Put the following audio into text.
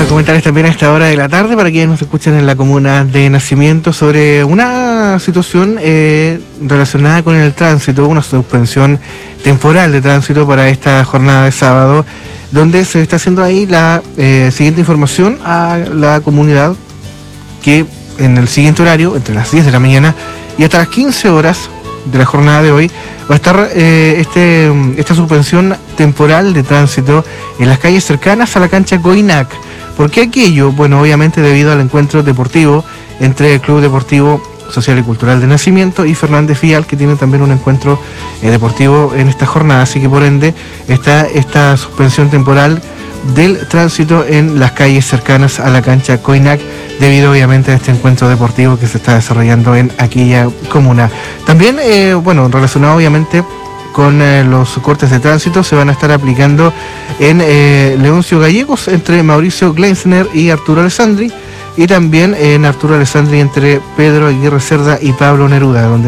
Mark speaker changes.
Speaker 1: comentarles también a esta hora de la tarde para quienes nos escuchan en la comuna de Nacimiento sobre una situación relacionada con el tránsito, una suspensión temporal de tránsito para esta jornada de sábado, donde se está haciendo ahí la siguiente información a la comunidad que en el siguiente horario, entre las 10 de la mañana y hasta las 15 horas de la jornada de hoy, va a estar esta suspensión temporal de tránsito en las calles cercanas a la cancha Coinac. ¿Por qué aquello? Bueno, obviamente debido al encuentro deportivo entre el Club Deportivo Social y Cultural de Nacimiento y Fernández Vial, que tiene también un encuentro deportivo en esta jornada, así que por ende está esta suspensión temporal del tránsito en las calles cercanas a la cancha Coinac, debido obviamente a este encuentro deportivo que se está desarrollando en aquella comuna. También, relacionado obviamente con los cortes de tránsito, se van a estar aplicando en Leoncio Gallegos entre Mauricio Gleisner y Arturo Alessandri, y también en Arturo Alessandri entre Pedro Aguirre Cerda y Pablo Neruda, donde